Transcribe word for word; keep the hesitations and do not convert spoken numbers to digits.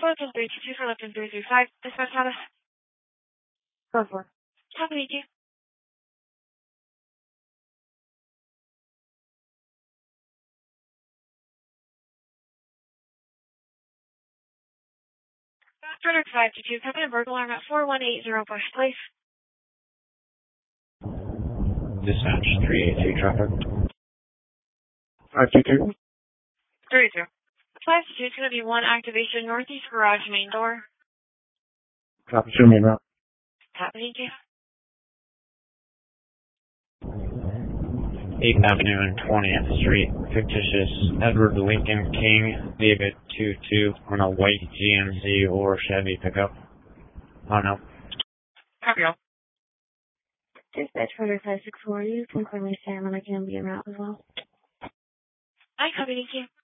Fulton three two two for Lipton three three five. Dispatch status. Go for it. Copy, thank you. Frederick five two two, coming in burglar alarm at four one eight zero Bush Place. Dispatch three eight two traffic. five two two. three two. five two two is going to be one activation northeast garage main door. Copy, two main route. Copy, thank you. eighth Avenue and twentieth Street. Fictitious Edward Lincoln King, David two two on a white G M Z or Chevy pickup. Oh no. Copy all. Dispatch Frederick five six four, you can clearly stand when I can be en route as well. I copy, thank you.